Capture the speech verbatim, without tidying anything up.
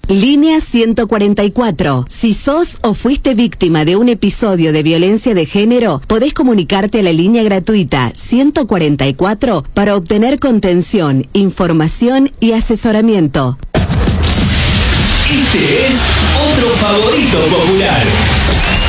Línea ciento cuarenta y cuatro. Si sos o fuiste víctima de un episodio de violencia de género, podés comunicarte a la línea gratuita ciento cuarenta y cuatro para obtener contención, información y asesoramiento. Este es otro favorito popular.